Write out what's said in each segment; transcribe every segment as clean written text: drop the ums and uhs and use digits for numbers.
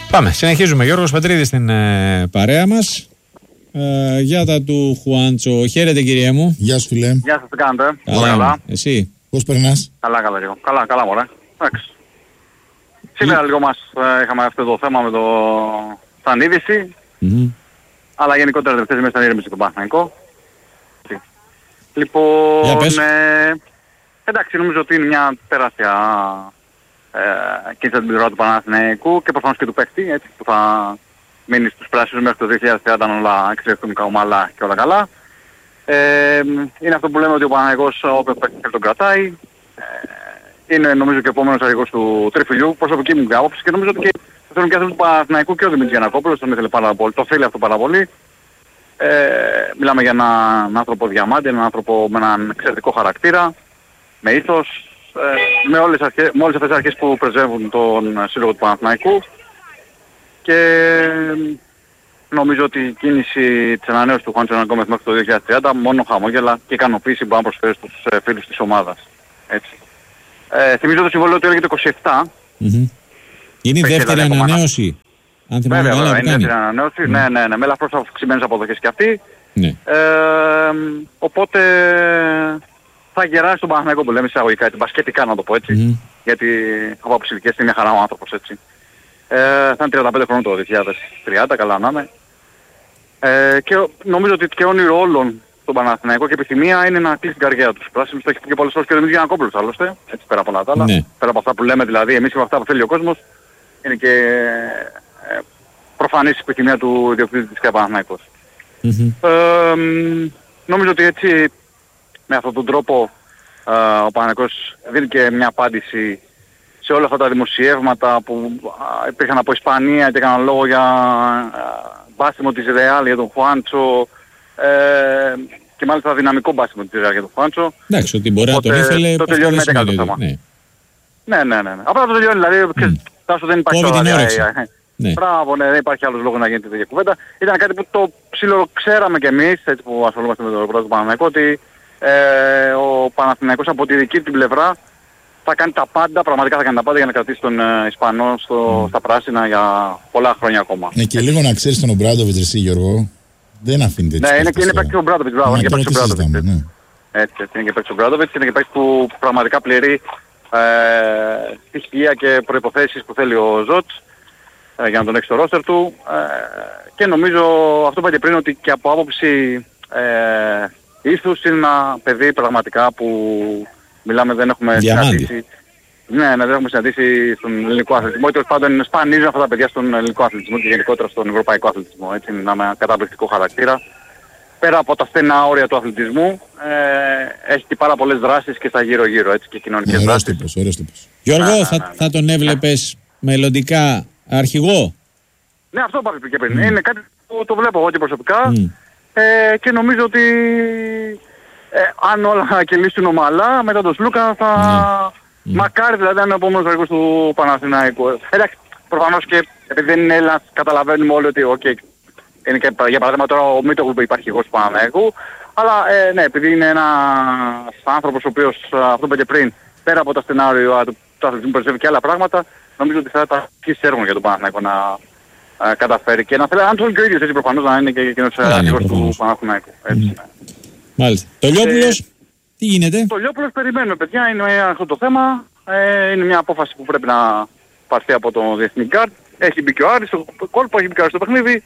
Πάμε, συνεχίζουμε. Γιώργος Πετρίδης στην παρέα μας. Για τα του Χουάντσο. Χαίρετε, κύριε μου. Γεια σου, φίλε. Γεια σας, τι κάνετε? Καλά. Εσύ? Πώς περνάς? Καλά, λίγο. Καλά, μωρέ. Εντάξει. Σήμερα λίγο είχαμε αυτό το θέμα με το Σανίδηση. Αλλά γενικότερα τελευταίες μέρες ήταν ήρεμη στον Παναθηναϊκό. Λοιπόν, εντάξει, νομίζω ότι είναι μια τεράστια κίνηση από την πλευρά του Παναθηναϊκού και προφανώς και του παίκτη, έτσι, που θα μείνει στους πράσινους μέχρι το 2030 αν όλα εξελιχθούν ομαλά και όλα καλά. Είναι αυτό που λέμε ότι ο Παναθηναϊκός όποιος παίκτη τον κρατάει. Είναι νομίζω και ο επόμενος αρχηγός του τριφυλιού, προσωπική μου άποψη, και νομίζω ότι και θα θέλουν και άνθρωποι του Παναθηναϊκού και ο Δημήτρης Γιαννακόπουλος, τον ήθελε πάρα πολύ, το θέλει αυτό πάρα πολύ. Μιλάμε για έναν άνθρωπο διαμάντη, έναν άνθρωπο με έναν εξαιρετικό χαρακτήρα, με ήθος, με όλες αυτές τις αρχές που πρεσβεύουν τον σύλλογο του Παναθηναϊκού, και νομίζω ότι η κίνηση της ανανέωσης του Χουάντσο Γκόμεθ μέχρι το 2030 μόνο χαμόγελα και ικανοποίηση μπορεί να προσφέρει στους φίλους της ομάδας. Έτσι. Θυμίζω το συμβόλαιο του έλεγε το 27. Είναι η δεύτερη ανανέωση. Αν θυμάμαι καλά, είναι η δεύτερη ανανέωση. Ναι, με ελαφρώς αυξημένες αποδοχές και αυτή. Ναι. Οπότε θα γεράσει τον Παναθηναϊκό που λέμε εισαγωγικά, έτσι, μπασκετικά να το πω έτσι. Γιατί από άποψη ηλικίας είναι μια χαρά ο άνθρωπος, έτσι. Θα είναι 35 χρόνων το 2030, καλά να είναι. Και νομίζω ότι και όνειρο όλων στον Παναθηναϊκό και επιθυμία είναι να κλείσει την καριέρα τους. Πράσινος το έχει πει και πολλές φορές και ο Δημήτρης Γιαννακόπουλος άλλωστε, έτσι, πέρα από όλα τα άλλα. Ναι. Πέρα από αυτά που λέμε δηλαδή εμείς και από αυτά που θέλει ο κόσμος, είναι και προφανής η επιθυμία του ιδιοκτήτη της Παναθηναϊκός. Νομίζω ότι έτσι με αυτόν τον τρόπο ο Παναθηναϊκός δίνει και μια απάντηση σε όλα αυτά τα δημοσιεύματα που υπήρχαν από Ισπανία και έκαναν λόγο για μπάσιμο της Ρεάλ για τον Χουάντσο, και μάλιστα δυναμικό μπάσιμο της Ρεάλ για τον Χουάντσο. Εντάξει, ότι μπορεί να τον ήθελε, το τελειώνει με 10 το θέμα. Ναι. Απλά το τελειώνει, δηλαδή, τάσο δεν υπάρχει τώρα. Μπράβο, ναι, δεν υπάρχει άλλος λόγος να γίνεται τέτοια κουβέντα. Ήταν κάτι που το ξέραμε κι εμείς, έτσι που ασχολούμαστε με το πρώτο Παναθηναϊκό, ότι ο Παναθηναϊκός από τη δική του πλευρά θα κάνει τα πάντα, πραγματικά θα κάνει τα πάντα για να κρατήσει τον Ισπανό στα πράσινα για πολλά χρόνια ακόμα. Ναι, και λίγο να ξέρεις τον Ομπράντοβιτς, εσύ Γιώργο, δεν αφήνει έτσι. Ναι, είναι παίκτης ο Ομπράντοβιτς, μπράβο, είναι και παίκτης ο Ομπράντοβιτς. Έτσι, είναι και παίκτης ο Ομπράντοβιτς, είναι και παίκτης που πραγματικά πληρεί στοιχεία και προϋποθέσεις που θέλει ο Ζοτς για να τον έχει στο ρόστερ του, και νομίζω αυτό που είπα και πριν, ότι και από άποψη ήθους είναι ένα παιδί πραγματικά που μιλάμε, δεν έχουμε συναντήσει. Ναι, δεν έχουμε συναντήσει στον ελληνικό αθλητισμό, ή τέλος πάντων σπανίζουν αυτά τα παιδιά στον ελληνικό αθλητισμό και γενικότερα στον ευρωπαϊκό αθλητισμό. Έτσι, είναι ένα καταπληκτικό χαρακτήρα. Πέρα από τα στενά όρια του αθλητισμού, έχει και πάρα πολλές δράσεις και στα γύρω-γύρω, έτσι, και κοινωνικές δράσεις. Ωραίος τύπος. Γιώργο, θα τον έβλεπες μελλοντικά αρχηγό? Ναι, αυτό είπα και πριν. Είναι κάτι που το βλέπω εγώ και προσωπικά, και νομίζω ότι αν όλα κυλήσουν ομαλά μετά τον Σλούκα θα μακάρι δηλαδή να είναι ο επόμενος αρχηγός του Παναθηναϊκού. Εντάξει, προφανώς και επειδή δεν είναι Έλληνας καταλαβαίνουμε όλοι ότι είναι και για παράδειγμα τώρα ο Μίτογλου που υπάρχει αρχηγός του Παναθηναϊκού, αλλά ναι, επειδή είναι ένας άνθρωπος ο οποίος, αυτό που είπα και πριν, πέρα από τα σενάρια του αθλητισμού περισσεύει και άλλα πράγματα, νομίζω ότι θα τα αρχίσει έργο για τον Παναθηναϊκό να καταφέρει και να θέλει, αν το θέλει και ο ίδιος, έτσι προφανώς να είναι και εκείνος αρχηγός του Παναθηναϊκού. Μάλιστα. Το Λιόπουλος, τι γίνεται? Το Λιόπουλος περιμένουμε, παιδιά, είναι αυτό το θέμα. Είναι μια απόφαση που πρέπει να πάρθει από το Διεθνή Γκάρτ. Έχει μπει και ο Άρης στο κόλπο, έχει μπει και ο Άρης στο παιχνίδι.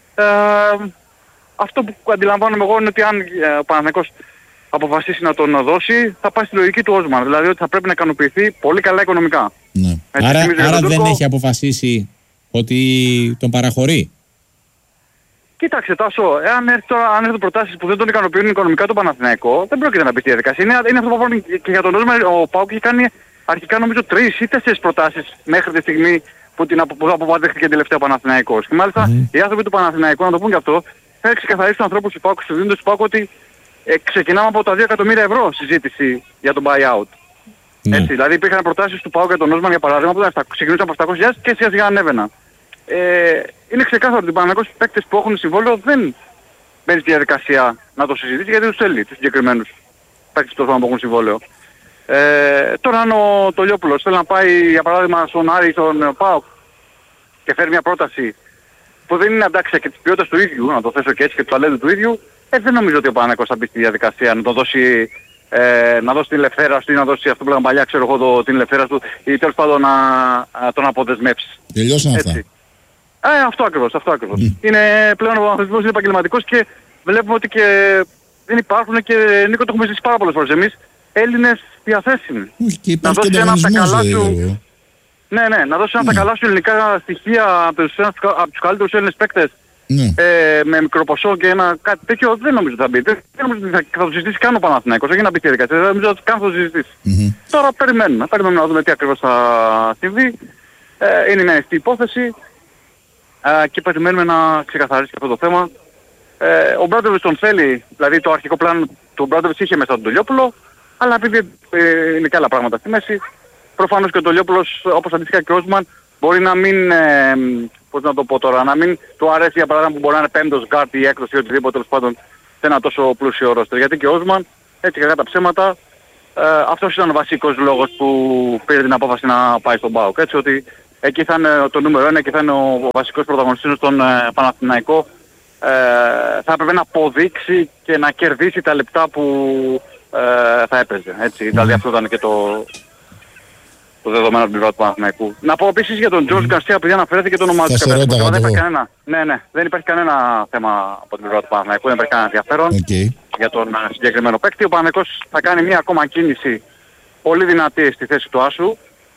Αυτό που αντιλαμβάνομαι εγώ είναι ότι αν ο Παναθηναϊκός αποφασίσει να τον δώσει, θα πάει στη λογική του Όσμαν. Δηλαδή ότι θα πρέπει να ικανοποιηθεί πολύ καλά οικονομικά. Ναι. Άρα δεν έχει αποφασίσει ότι τον παραχωρεί? Κοίταξε Τάσο, αν έρθουν προτάσεις που δεν τον ικανοποιούν οικονομικά τον Παναθηναϊκό, δεν πρόκειται να μπει στη διαδικασία. Είναι αυτό που αφορούν και για τον Όσμαν. Ο ΠΑΟΚ έχει κάνει αρχικά νομίζω 3 ή 4 προτάσεις μέχρι τη στιγμή που αποδέχτηκε τελευταία ο Παναθηναϊκός. Και μάλιστα οι άνθρωποι του Παναθηναϊκού, να το πούν και αυτό, θα ξεκαθαρίσει τους ανθρώπους του ΠΑΟΚ, στους δίνοντες του ΠΑΟΚ, ότι ξεκινάμε από τα 2 εκατομμύρια ευρώ συζήτηση για τον buyout. Έτσι, δηλαδή υπήρχαν προτάσεις του ΠΑΟΚ για τον Όσμαν για παράδειγμα που ξεκινούσαν από 700.000 και σιγά σιγά ανέβαιναν. Είναι ξεκάθαρο ότι οι Παναθηναϊκούς παίκτες που έχουν συμβόλαιο δεν μπαίνει στη διαδικασία να το συζητήσει γιατί τους θέλει τους συγκεκριμένους παίκτες που έχουν συμβόλαιο. Τώρα αν ο Τολιόπουλος θέλει να πάει για παράδειγμα στον Άρη ή στον ΠΑΟΚ, και φέρει μια πρόταση που δεν είναι αντάξια και της ποιότητας του ίδιου, να το θέσω και έτσι, και του ταλέντου του ίδιου, δεν νομίζω ότι ο Παναθηναϊκός θα μπει στη διαδικασία να το δώσει, να δώσει την ελευθέρα του ή να δώσει αυτό που λέγαμε παλιά, ξέρω εγώ, την ελευθέρα του ή τέλος πάντων να τον αποδεσμεύσει. Τελειώσαν αυτά. Αυτό ακριβώς. Είναι πλέον ο αθλητισμός είναι επαγγελματικός και βλέπουμε ότι και δεν υπάρχουν και Νίκο το έχουμε ζήσει πάρα πολλές φορές εμείς, Έλληνες διαθέσιμοι. Να δώσει ένα από τα καλά σου. Ναι, να δώσει ένα από τα καλά σου ελληνικά στοιχεία από τους καλύτερους Έλληνες παίκτες. Με μικρό ποσό και κάτι τέτοιο δεν νομίζω ότι θα μπει. Δεν νομίζω ότι θα το συζητήσει καν ο Παναθηναϊκός. Όχι να μπει στη διαδικασία, δεν νομίζω ότι καν θα το συζητήσει. Τώρα περιμένουμε να δούμε τι ακριβώς θα συμβεί. Είναι μια ανοιχτή υπόθεση και περιμένουμε να ξεκαθαρίσει αυτό το θέμα. Ο Μπράντοβιτς τον θέλει, δηλαδή το αρχικό πλάνο του Μπράντοβιτς είχε μέσα τον Τολιόπουλο, αλλά επειδή είναι και άλλα πράγματα στη μέση, προφανώς και ο Τολιόπουλος, όπως αντίστοιχα και ο Όσμαν, μπορεί να μην, πώς να το πω τώρα, να μην του αρέσει για παράδειγμα που μπορεί να είναι πέμπτος γκάρτ ή έκτος ή οτιδήποτε τέλος πάντων σε ένα τόσο πλούσιο ρόστερ. Γιατί και ο Όσμαν, έτσι κατά τα ψέματα, αυτός ήταν ο βασικός λόγος που πήρε την απόφαση να πάει στον ΠΑΟΚ. Έτσι ότι εκεί θα είναι το νούμερο 1 και θα είναι ο βασικός πρωταγωνιστής στον Παναθηναϊκό. Θα έπρεπε να αποδείξει και να κερδίσει τα λεπτά που θα έπαιζε. Έτσι. Δηλαδή αυτό ήταν και το δεδομένο του πλευρά του Παναθηναϊκού. Να πω επίσης για τον Τζορτζ Γκαρσία, επειδή αναφέρθηκε το όνομα του. Δεν υπάρχει κανένα. Ναι, δεν υπάρχει κανένα θέμα από την πλευρά του Παναθηναϊκού, δεν υπάρχει κανένα ενδιαφέρον για τον συγκεκριμένο παίκτη. Ο Παναθηναϊκός θα κάνει μια ακόμα κίνηση πολύ δυνατή στη θέση του Άσου.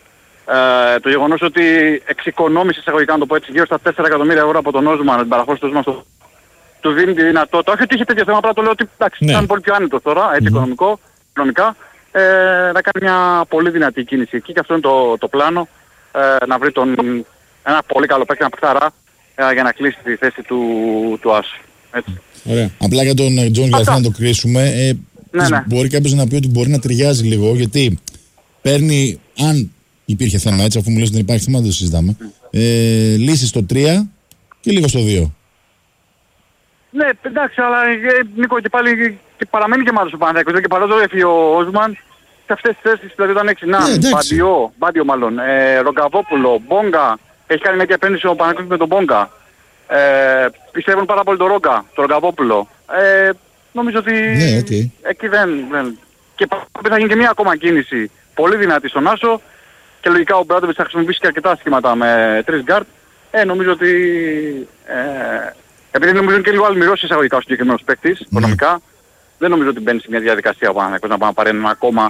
Το γεγονός ότι εξοικονόμησε εισαγωγικά, να το πω έτσι, γύρω στα 4 εκατομμύρια ευρώ από τον Όσμαν, την παραχώρηση του Όσμαν, του δίνει τη δυνατότητα. Όχι ότι είχε τέτοια θέματα, απλά το λέω ότι εντάξει, ήταν πολύ πιο άνετος τώρα, έτσι οικονομικά, να κάνει μια πολύ δυνατή κίνηση εκεί και αυτό είναι το πλάνο, να βρει ένα πολύ καλό παίκτη, ένα παιχταρά, για να κλείσει τη θέση του Άσου. Έτσι. Απλά για τον Τζον Γκαρσία να το κρίσουμε, μπορεί κάποιος να πει ότι μπορεί να ταιριάζει λίγο, γιατί παίρνει, αν υπήρχε θέμα έτσι, αφού μου λες ότι δεν υπάρχει θέμα, δεν το συζητάμε, λύσεις στο 3 και λίγο στο 2. Ναι, εντάξει, αλλά Νίκο και πάλι και παραμένει γεμάτος ο Παναθηναϊκός και παρόλο που έφυγε ο Όσμαν σε αυτές τις θέσεις, δηλαδή ήταν 6 Μπάντιο μάλλον, Ρογκαβόπουλο, Μπόγκα, έχει κάνει μια επένδυση ο Παναθηναϊκός με τον Μπόγκα, πιστεύουν πάρα πολύ τον Ρόγκα, τον Ρογκαβόπουλο, νομίζω ότι εκεί δεν... Και θα γίνει και μια ακόμα κίνηση πολύ δυνατή στον Άσο και λογικά ο Μπράντοβιτς θα χρησιμοποιήσει και αρκετά σχήματα με 3 γκάρτ, νομίζω ότι... Επειδή νομίζω και λίγο αλμυρός εισαγωγικά ο συγκεκριμένος παίκτης, οικονομικά, δεν νομίζω ότι μπαίνει σε μια διαδικασία ο Παναθηναϊκός να πάει να πάρει ένα ακόμα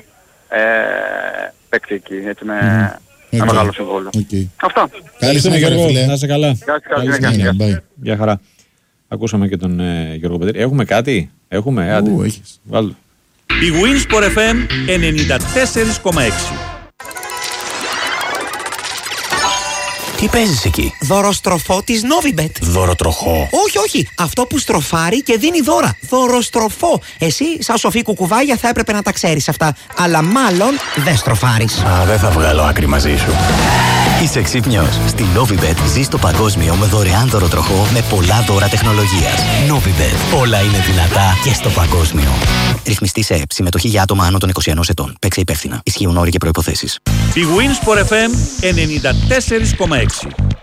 παίκτη εκεί, έτσι με ένα μεγάλο συμβόλαιο. Αυτά. Ευχαριστούμε Γιώργο, να είσαι καλά. Γεια χαρά. Ακούσαμε και τον Γιώργο Πετρή. Έχουμε κάτι? Έχουμε, άντε. Βάλτε. Η Winsport FM 94,6. Τι παίζεις εκεί? Δωροστροφό της Novibet. Δωροτροχό? Όχι. Αυτό που στροφάρει και δίνει δώρα. Δωροστροφό. Εσύ, σαν σοφή κουκουβάγια, θα έπρεπε να τα ξέρεις αυτά. Αλλά μάλλον δεν στροφάρεις. Δεν θα βγάλω άκρη μαζί σου. Είσαι ξύπνιος. Στη Novibet ζεις το παγκόσμιο με δωρεάν δωροτροχό με πολλά δώρα τεχνολογίας. Novibet. Όλα είναι δυνατά και στο παγκόσμιο. Ρυθμιστή σε ΕΠ. Συμμετοχή για άτομα άνω των 21 ετών. Παίξε υπεύθυνα. Ισχύουν όροι και προϋποθέσεις. Η Winsport FM 94,6.